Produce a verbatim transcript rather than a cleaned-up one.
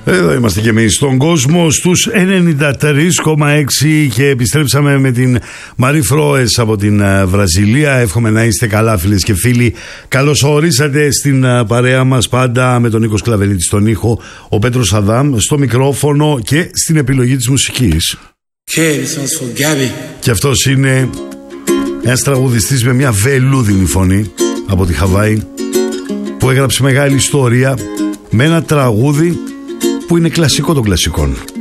Εδώ είμαστε και εμείς στον κόσμο στους ενενήντα τρία κόμμα έξι και επιστρέψαμε με την Μαρή Φρόες από την Βραζιλία. Εύχομαι να είστε καλά, φίλες και φίλοι. Καλώς ορίσατε στην παρέα μας πάντα, με τον Νίκο Σκλαβενίτη στον ήχο, ο Πέτρος Αδάμ στο μικρόφωνο και στην επιλογή της μουσικής. Και αυτός είναι ένας τραγουδιστής με μια βελούδινη φωνή από τη Χαβάη, που έγραψε μεγάλη ιστορία με ένα τραγούδι που είναι κλασικό των κλασικών.